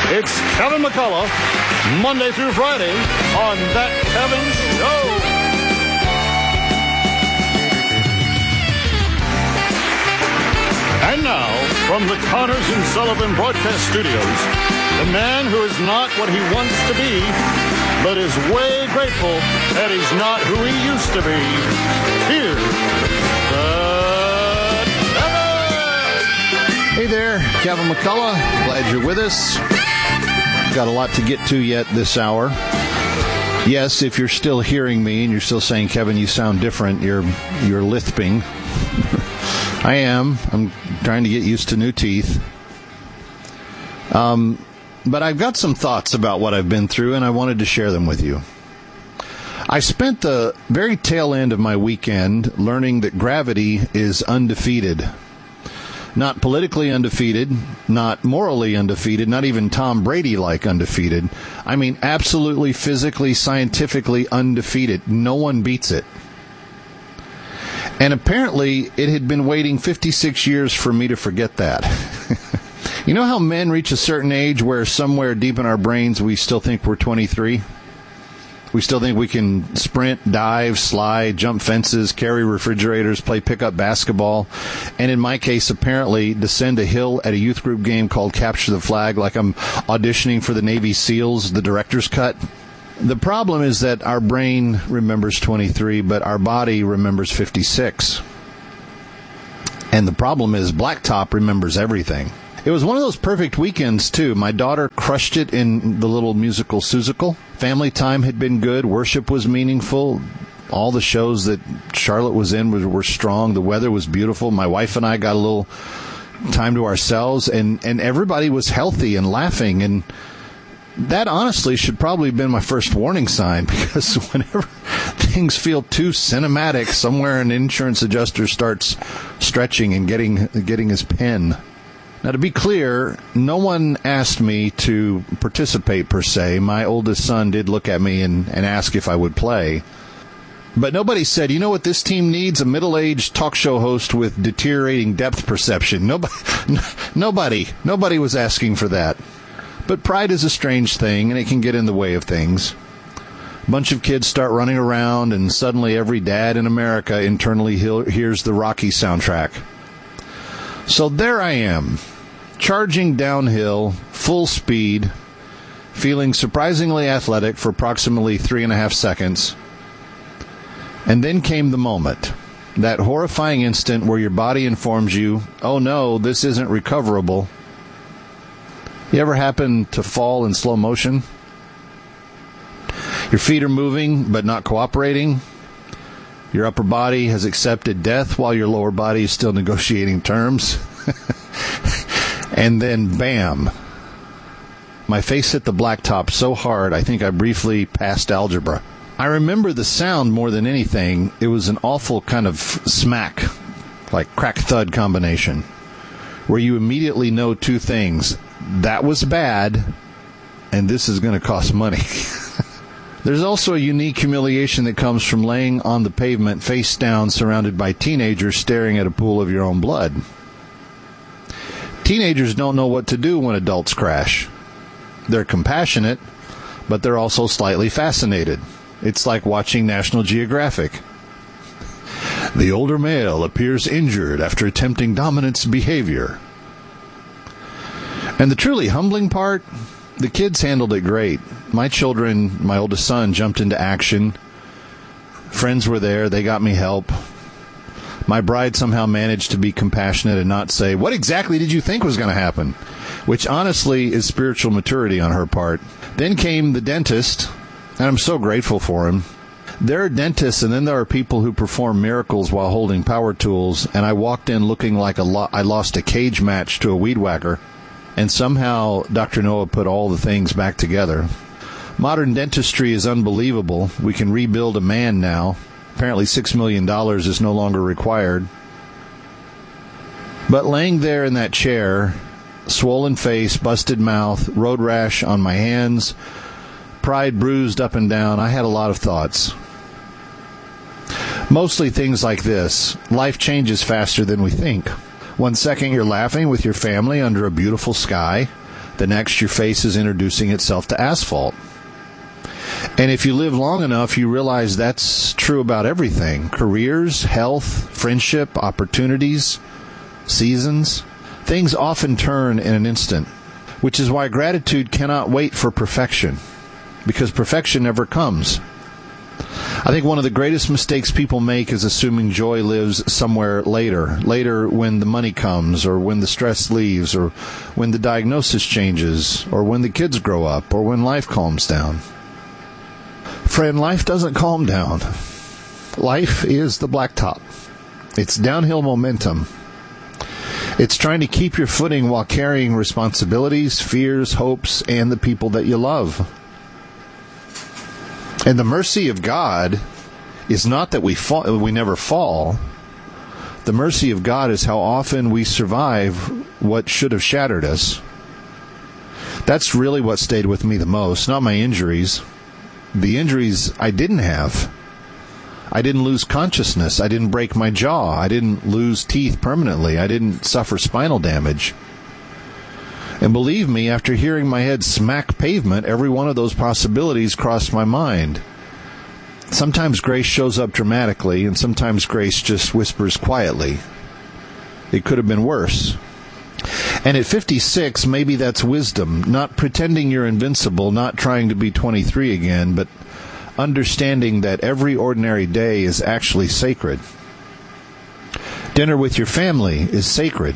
It's Kevin McCullough, Monday through Friday on That Kevin Show. And now, from the Connors and Sullivan Broadcast Studios, the man who is not what he wants to be, but is way grateful that he's not who he used to be. Here's Hey there, Kevin McCullough. Glad you're with us. Got a lot to get to yet this hour. Yes, if you're still hearing me and you're still saying, Kevin, you sound different, you're lisping. I am. I'm trying to get used to new teeth. But I've got some thoughts about what I've been through, and I wanted to share them with you. I spent the very tail end of my weekend learning that gravity is undefeated. Not politically undefeated, not morally undefeated, not even Tom Brady-like undefeated. I mean, absolutely, physically, scientifically undefeated. No one beats it. And apparently, it had been waiting 56 years for me to forget that. You know how men reach a certain age where somewhere deep in our brains we still think we're 23? We still think we can sprint, dive, slide, jump fences, carry refrigerators, play pickup basketball, and in my case, apparently, descend a hill at a youth group game called Capture the Flag like I'm auditioning for the Navy SEALs, the director's cut. The problem is that our brain remembers 23, but our body remembers 56. And the problem is Blacktop remembers everything. It was one of those perfect weekends, too. My daughter crushed it in the little musical Seussical. Family time had been good. Worship was meaningful. All the shows that Charlotte was in were strong. The weather was beautiful. My wife and I got a little time to ourselves, and everybody was healthy and laughing. And that honestly should probably have been my first warning sign, because whenever things feel too cinematic, somewhere an insurance adjuster starts stretching and getting his pen. Now, to be clear, no one asked me to participate, per se. My oldest son did look at me and ask if I would play. But nobody said, you know what this team needs? A middle-aged talk show host with deteriorating depth perception. Nobody was asking for that. But pride is a strange thing, and it can get in the way of things. A bunch of kids start running around, and suddenly every dad in America internally hears the Rocky soundtrack. So there I am, charging downhill, full speed, feeling surprisingly athletic for approximately 3.5 seconds. And then came the moment, that horrifying instant where your body informs you, oh no, this isn't recoverable. You ever happen to fall in slow motion? Your feet are moving but not cooperating. Your upper body has accepted death while your lower body is still negotiating terms. And then, bam, my face hit the blacktop so hard I think I briefly passed algebra. I remember the sound more than anything. It was an awful kind of smack, like crack-thud combination, where you immediately know two things. That was bad, and this is going to cost money. There's also a unique humiliation that comes from laying on the pavement face down surrounded by teenagers staring at a pool of your own blood. Teenagers don't know what to do when adults crash. They're compassionate, but they're also slightly fascinated. It's like watching National Geographic. The older male appears injured after attempting dominance behavior. And the truly humbling part, the kids handled it great. My children, my oldest son, jumped into action. Friends were there. They got me help. My bride somehow managed to be compassionate and not say, what exactly did you think was going to happen? Which honestly is spiritual maturity on her part. Then came the dentist, and I'm so grateful for him. There are dentists, and then there are people who perform miracles while holding power tools, and I walked in looking like I lost a cage match to a weed whacker. And somehow Dr. Noah put all the things back together. Modern dentistry is unbelievable. We can rebuild a man now. Apparently $6 million is no longer required. But laying there in that chair, swollen face, busted mouth, road rash on my hands, pride bruised up and down, I had a lot of thoughts. Mostly things like this. Life changes faster than we think. 1 second you're laughing with your family under a beautiful sky. The next, your face is introducing itself to asphalt. And if you live long enough, you realize that's true about everything. Careers, health, friendship, opportunities, seasons. Things often turn in an instant, which is why gratitude cannot wait for perfection, because perfection never comes. I think one of the greatest mistakes people make is assuming joy lives somewhere later when the money comes, or when the stress leaves, or when the diagnosis changes, or when the kids grow up, or when life calms down. Friend, life doesn't calm down. Life is the blacktop. It's downhill momentum. It's trying to keep your footing while carrying responsibilities, fears, hopes, and the people that you love. And the mercy of God is not that we never fall. The mercy of God is how often we survive what should have shattered us. That's really what stayed with me the most, not my injuries. The injuries I didn't have. I didn't lose consciousness. I didn't break my jaw. I didn't lose teeth permanently. I didn't suffer spinal damage. And believe me, after hearing my head smack pavement, every one of those possibilities crossed my mind. Sometimes grace shows up dramatically, and sometimes grace just whispers quietly. It could have been worse. And at 56, maybe that's wisdom, not pretending you're invincible, not trying to be 23 again, but understanding that every ordinary day is actually sacred. Dinner with your family is sacred.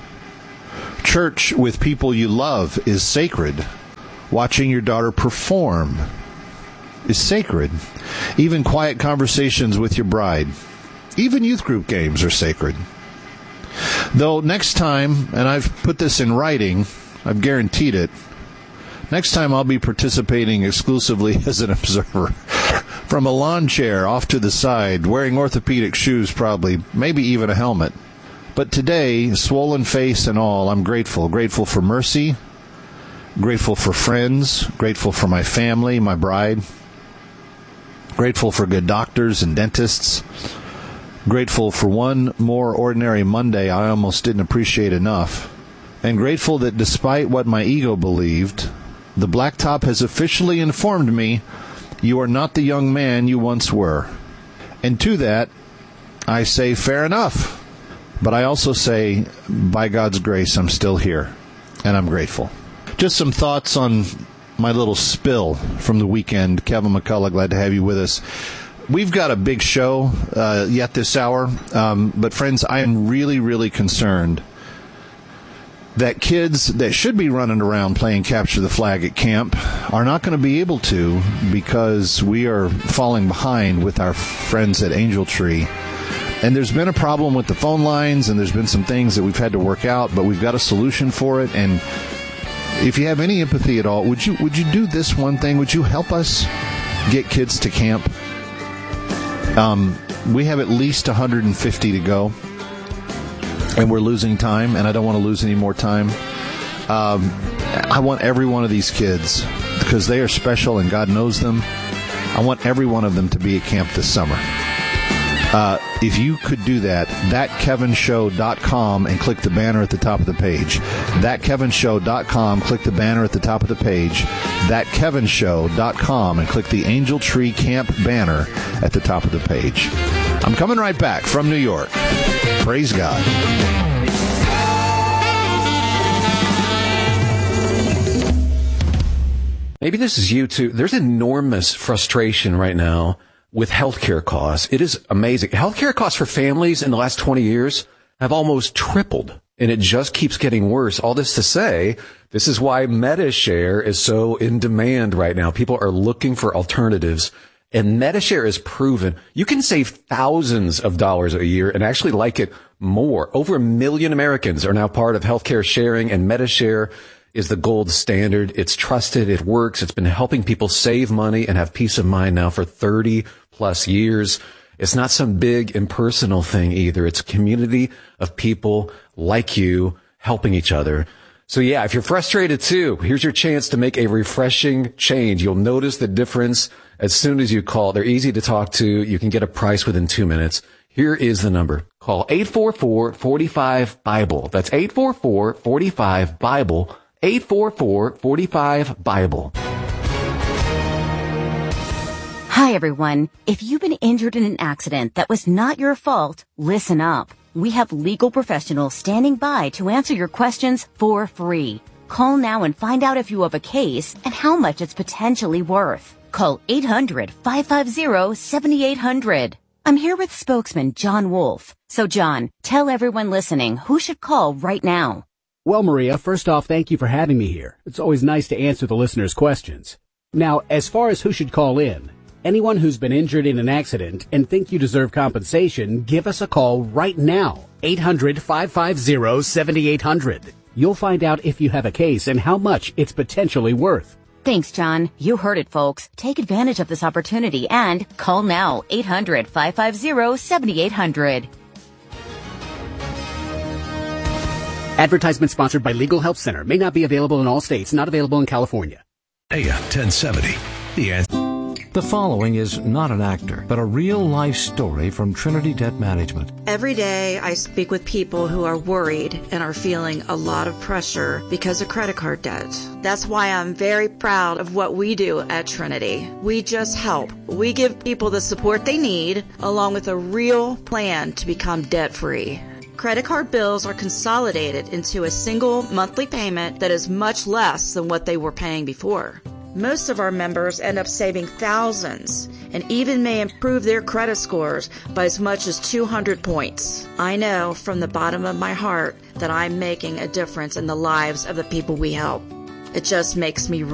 Church with people you love is sacred. Watching your daughter perform is sacred. Even quiet conversations with your bride. Even youth group games are sacred. Though next time, and I've put this in writing, I've guaranteed it, next time I'll be participating exclusively as an observer. From a lawn chair off to the side, wearing orthopedic shoes probably, maybe even a helmet. But today, swollen face and all, I'm grateful. Grateful for mercy, grateful for friends, grateful for my family, my bride, grateful for good doctors and dentists, grateful for one more ordinary Monday I almost didn't appreciate enough, and grateful that despite what my ego believed, the blacktop has officially informed me you are not the young man you once were. And to that, I say fair enough. But I also say, by God's grace, I'm still here, and I'm grateful. Just some thoughts on my little spill from the weekend. Kevin McCullough, glad to have you with us. We've got a big show yet this hour, but friends, I am really, really concerned that kids that should be running around playing capture the flag at camp are not going to be able to because we are falling behind with our friends at Angel Tree. And there's been a problem with the phone lines, and there's been some things that we've had to work out, but we've got a solution for it. And if you have any empathy at all, would you do this one thing? Would you help us get kids to camp? We have at least 150 to go, and we're losing time, and I don't want to lose any more time. I want every one of these kids, because they are special and God knows them, I want every one of them to be at camp this summer. If you could do that, thatkevinshow.com and click the banner at the top of the page. Thatkevinshow.com, click the banner at the top of the page. Thatkevinshow.com and click the Angel Tree Camp banner at the top of the page. I'm coming right back from New York. Praise God. Maybe this is you too. There's enormous frustration right now with healthcare costs. It is amazing. Healthcare costs for families in the last 20 years have almost tripled, and it just keeps getting worse. All this to say, this is why MediShare is so in demand right now. People are looking for alternatives, and MediShare is proven. You can save thousands of dollars a year and actually like it more. Over 1 million Americans are now part of healthcare sharing, and MediShare is the gold standard. It's trusted. It works. It's been helping people save money and have peace of mind now for 30 plus years. It's not some big impersonal thing either. It's a community of people like you helping each other. So yeah, if you're frustrated too, here's your chance to make a refreshing change. You'll notice the difference as soon as you call. They're easy to talk to. You can get a price within 2 minutes. Here is the number. Call 844-45-BIBLE. That's 844-45-BIBLE. 844-45-BIBLE. Hi, everyone. If you've been injured in an accident that was not your fault, listen up. We have legal professionals standing by to answer your questions for free. Call now and find out if you have a case and how much it's potentially worth. Call 800-550-7800. I'm here with spokesman John Wolf. So, John, tell everyone listening who should call right now. Well, Maria, first off, thank you for having me here. It's always nice to answer the listeners' questions. Now, as far as who should call in, anyone who's been injured in an accident and think you deserve compensation, give us a call right now. 800-550-7800. You'll find out if you have a case and how much it's potentially worth. Thanks, John. You heard it, folks. Take advantage of this opportunity and call now. 800-550-7800. Advertisement sponsored by Legal Help Center. May not be available in all states. Not available in California. AM 1070. The answer. The following is not an actor, but a real-life story from Trinity Debt Management. Every day I speak with people who are worried and are feeling a lot of pressure because of credit card debt. That's why I'm very proud of what we do at Trinity. We just help. We give people the support they need, along with a real plan to become debt-free. Credit card bills are consolidated into a single monthly payment that is much less than what they were paying before. Most of our members end up saving thousands and even may improve their credit scores by as much as 200 points. I know from the bottom of my heart that I'm making a difference in the lives of the people we help. It just makes me